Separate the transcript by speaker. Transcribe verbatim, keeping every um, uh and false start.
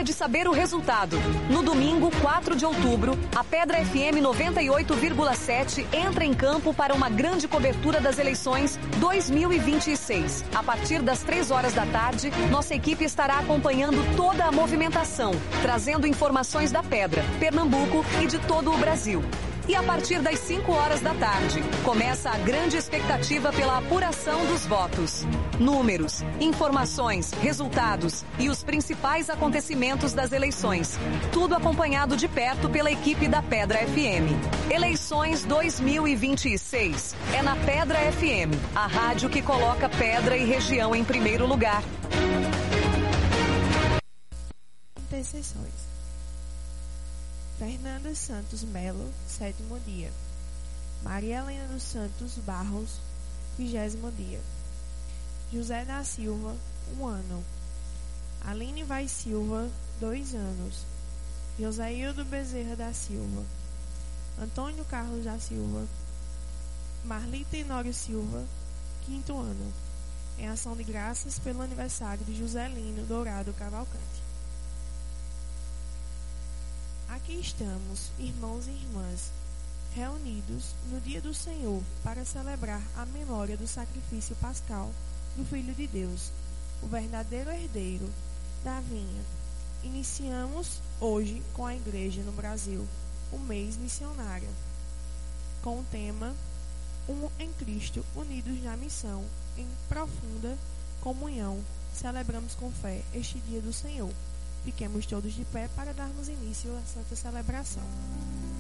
Speaker 1: hora de saber o resultado. No domingo, quatro de outubro, a Pedra F M noventa e oito vírgula sete entra em campo para uma grande cobertura das eleições dois mil e vinte e seis. A partir das três horas da tarde, nossa equipe estará acompanhando toda a movimentação, trazendo informações da Pedra, Pernambuco e de todo o Brasil. E a partir das cinco horas da tarde, começa a grande expectativa pela apuração dos votos. Números, informações, resultados e os principais acontecimentos das eleições. Tudo acompanhado de perto pela equipe da Pedra F M. Eleições dois mil e vinte e seis. É na Pedra F M, a rádio que coloca Pedra e região em primeiro lugar.
Speaker 2: Intercessões. Fernanda Santos Melo, sétimo dia. Maria Helena dos Santos Barros, vigésimo dia. José da Silva, um ano. Aline Vaz Silva, dois anos. Josaildo Bezerra da Silva. Antônio Carlos da Silva. Marlita Inório Silva, quinto ano. Em ação de graças pelo aniversário de Joselino Dourado Cavalcante. Aqui estamos, irmãos e irmãs, reunidos no dia do Senhor para celebrar a memória do sacrifício pascal do Filho de Deus, o verdadeiro herdeiro da vinha. Iniciamos hoje com a Igreja no Brasil, o mês missionário, com o tema Um em Cristo, unidos na missão, em profunda comunhão, celebramos com fé este dia do Senhor. Fiquemos todos de pé para darmos início à santa celebração.